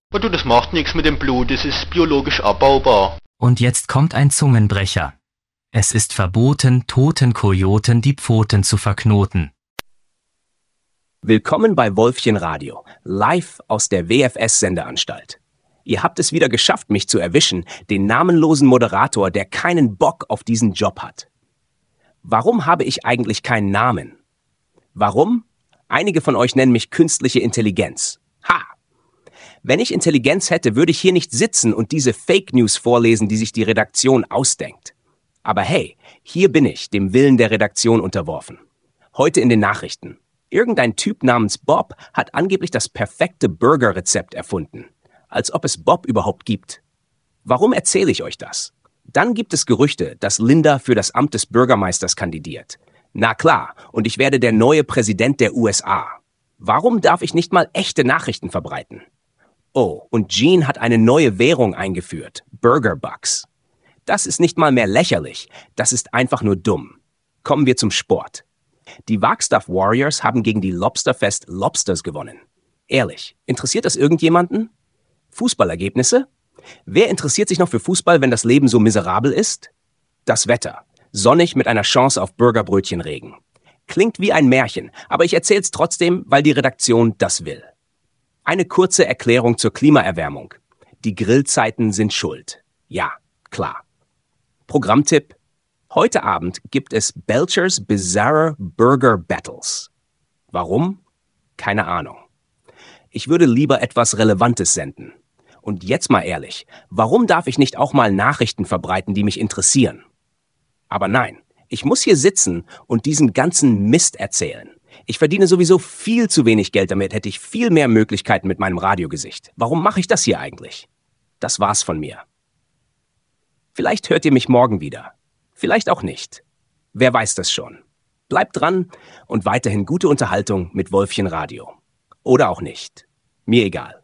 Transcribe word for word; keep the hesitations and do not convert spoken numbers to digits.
Oh du, das macht nichts mit dem Blut, es ist biologisch abbaubar. Und jetzt kommt ein Zungenbrecher. Es ist verboten, toten Kojoten die Pfoten zu verknoten. Willkommen bei Wolfchen Radio, live aus der W F S-Sendeanstalt. Ihr habt es wieder geschafft, mich zu erwischen, den namenlosen Moderator, der keinen Bock auf diesen Job hat. Warum habe ich eigentlich keinen Namen? Warum? Einige von euch nennen mich künstliche Intelligenz. Ha! Wenn ich Intelligenz hätte, würde ich hier nicht sitzen und diese Fake News vorlesen, die sich die Redaktion ausdenkt. Aber hey, hier bin ich, dem Willen der Redaktion unterworfen. Heute in den Nachrichten. Irgendein Typ namens Bob hat angeblich das perfekte Burger-Rezept erfunden. Als ob es Bob überhaupt gibt. Warum erzähle ich euch das? Dann gibt es Gerüchte, dass Linda für das Amt des Bürgermeisters kandidiert. Na klar, und ich werde der neue Präsident der U S A. Warum darf ich nicht mal echte Nachrichten verbreiten? Oh, und Gene hat eine neue Währung eingeführt, Burger Bucks. Das ist nicht mal mehr lächerlich, das ist einfach nur dumm. Kommen wir zum Sport. Die Wagstaff Warriors haben gegen die Lobsterfest Lobsters gewonnen. Ehrlich, interessiert das irgendjemanden? Fußballergebnisse? Wer interessiert sich noch für Fußball, wenn das Leben so miserabel ist? Das Wetter. Sonnig mit einer Chance auf Burgerbrötchenregen. Klingt wie ein Märchen, aber ich erzähl's trotzdem, weil die Redaktion das will. Eine kurze Erklärung zur Klimaerwärmung. Die Grillzeiten sind schuld. Ja, klar. Programmtipp. Heute Abend gibt es Belchers Bizarre Burger Battles. Warum? Keine Ahnung. Ich würde lieber etwas Relevantes senden. Und jetzt mal ehrlich, warum darf ich nicht auch mal Nachrichten verbreiten, die mich interessieren? Aber nein, ich muss hier sitzen und diesen ganzen Mist erzählen. Ich verdiene sowieso viel zu wenig Geld damit, hätte ich viel mehr Möglichkeiten mit meinem Radiogesicht. Warum mache ich das hier eigentlich? Das war's von mir. Vielleicht hört ihr mich morgen wieder. Vielleicht auch nicht. Wer weiß das schon. Bleibt dran und weiterhin gute Unterhaltung mit Wolfchen Radio. Oder auch nicht. Mir egal.